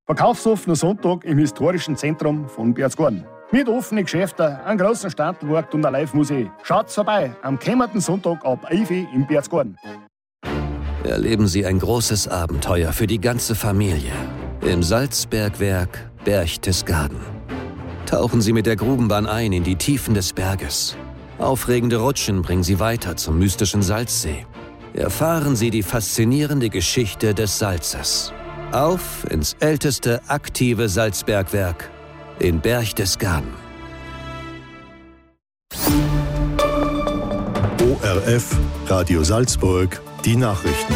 Verkaufsoffener Sonntag im historischen Zentrum von Berchtesgaden. Mit offenen Geschäften, einem grossen Standmarkt und einer Live-Musik. Schaut vorbei am kommenden Sonntag ab 11 Uhr in Berchtesgaden. Erleben Sie ein großes Abenteuer für die ganze Familie im Salzbergwerk Berchtesgaden. Tauchen Sie mit der Grubenbahn ein in die Tiefen des Berges. Aufregende Rutschen bringen Sie weiter zum mystischen Salzsee. Erfahren Sie die faszinierende Geschichte des Salzes. Auf ins älteste aktive Salzbergwerk in Berchtesgaden. ORF, Radio Salzburg, die Nachrichten.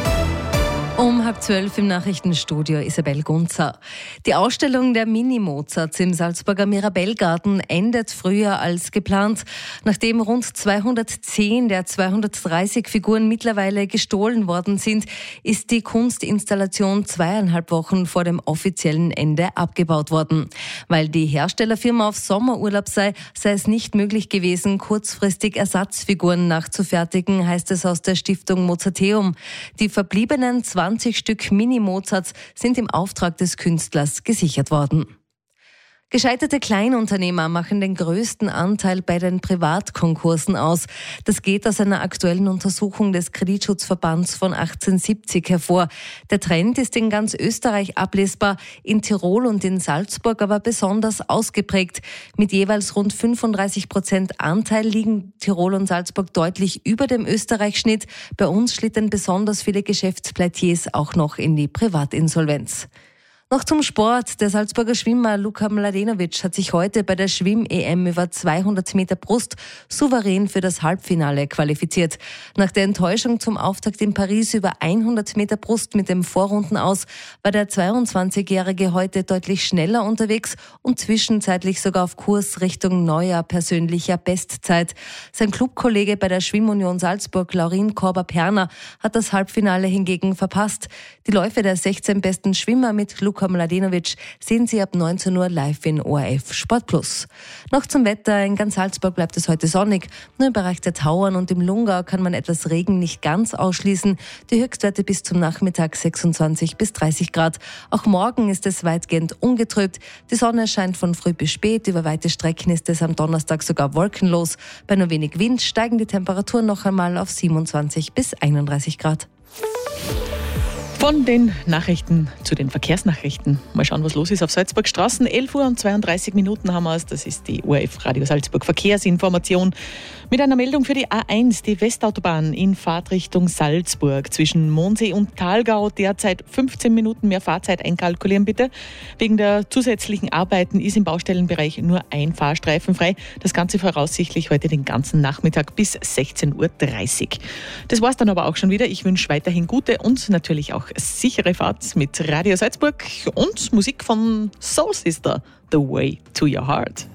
Um 11:30 im Nachrichtenstudio Isabel Gunzer. Die Ausstellung der Mini-Mozarts im Salzburger Mirabellgarten endet früher als geplant. Nachdem rund 210 der 230 Figuren mittlerweile gestohlen worden sind, ist die Kunstinstallation 2,5 Wochen vor dem offiziellen Ende abgebaut worden. Weil die Herstellerfirma auf Sommerurlaub sei es nicht möglich gewesen, kurzfristig Ersatzfiguren nachzufertigen, heißt es aus der Stiftung Mozarteum. Die verbliebenen 20 Stück Mini-Mozarts sind im Auftrag des Künstlers gesichert worden. Gescheiterte Kleinunternehmer machen den größten Anteil bei den Privatkonkursen aus. Das geht aus einer aktuellen Untersuchung des Kreditschutzverbands von 1870 hervor. Der Trend ist in ganz Österreich ablesbar, in Tirol und in Salzburg aber besonders ausgeprägt. Mit jeweils rund 35% Anteil liegen Tirol und Salzburg deutlich über dem Österreich-Schnitt. Bei uns schlitten besonders viele Geschäftspleitiers auch noch in die Privatinsolvenz. Noch zum Sport. Der Salzburger Schwimmer Luka Mladenovic hat sich heute bei der Schwimm-EM über 200 Meter Brust souverän für das Halbfinale qualifiziert. Nach der Enttäuschung zum Auftakt in Paris über 100 Meter Brust mit dem Vorrunden aus, war der 22-Jährige heute deutlich schneller unterwegs und zwischenzeitlich sogar auf Kurs Richtung neuer persönlicher Bestzeit. Sein Clubkollege bei der Schwimmunion Salzburg, Laurin Korber-Perner, hat das Halbfinale hingegen verpasst. Die Läufe der 16 besten Schwimmer mit Luka Mladenovic sehen Sie ab 19 Uhr live in ORF Sport Plus. Noch zum Wetter. In ganz Salzburg bleibt es heute sonnig. Nur im Bereich der Tauern und im Lungau kann man etwas Regen nicht ganz ausschließen. Die Höchstwerte bis zum Nachmittag 26 bis 30 Grad. Auch morgen ist es weitgehend ungetrübt. Die Sonne scheint von früh bis spät. Über weite Strecken ist es am Donnerstag sogar wolkenlos. Bei nur wenig Wind steigen die Temperaturen noch einmal auf 27 bis 31 Grad. Von den Nachrichten zu den Verkehrsnachrichten. Mal schauen, was los ist auf Salzburg Straßen. 11 Uhr und 32 Minuten haben wir es. Das ist die ORF Radio Salzburg Verkehrsinformation. Mit einer Meldung für die A1, die Westautobahn in Fahrtrichtung Salzburg. Zwischen Mondsee und Thalgau derzeit 15 Minuten mehr Fahrzeit einkalkulieren bitte. Wegen der zusätzlichen Arbeiten ist im Baustellenbereich nur ein Fahrstreifen frei. Das Ganze voraussichtlich heute den ganzen Nachmittag bis 16.30 Uhr. Das war's dann aber auch schon wieder. Ich wünsche weiterhin gute und natürlich auch sichere Fahrt mit Radio Salzburg und Musik von Soul Sister, The Way to Your Heart.